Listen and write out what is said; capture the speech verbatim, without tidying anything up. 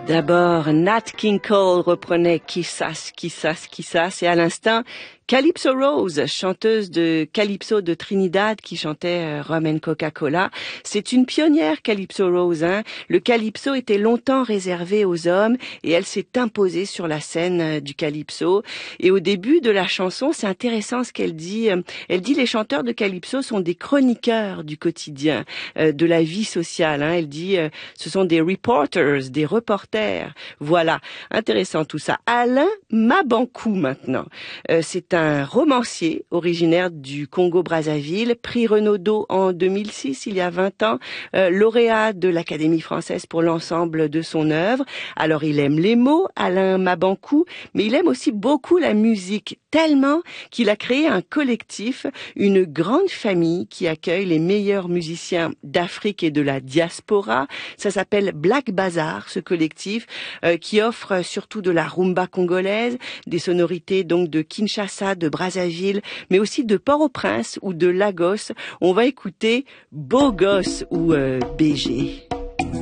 D'abord, Nat King Cole reprenait Kissas, Kissas, Kissas, et à l'instant, Calypso Rose, chanteuse de Calypso de Trinidad qui chantait euh, Rum and Coca-Cola. C'est une pionnière, Calypso Rose. Hein. Le Calypso était longtemps réservé aux hommes et elle s'est imposée sur la scène euh, du Calypso. Et au début de la chanson, c'est intéressant ce qu'elle dit. Euh, elle dit les chanteurs de Calypso sont des chroniqueurs du quotidien, euh, de la vie sociale. Hein. Elle dit euh, ce sont des reporters, des reporters. Voilà, intéressant tout ça. Alain Mabankou maintenant. Euh, c'est un romancier originaire du Congo-Brazzaville, prix Renaudot en deux mille six, il y a vingt ans, euh, lauréat de l'Académie française pour l'ensemble de son œuvre. Alors il aime les mots, Alain Mabankou, mais il aime aussi beaucoup la musique, tellement qu'il a créé un collectif, une grande famille qui accueille les meilleurs musiciens d'Afrique et de la diaspora. Ça s'appelle Black Bazar, ce collectif, euh, qui offre surtout de la rumba congolaise, des sonorités donc de Kinshasa, de Brazzaville, mais aussi de Port-au-Prince ou de Lagos. On va écouter Beau Gosse ou euh, B G.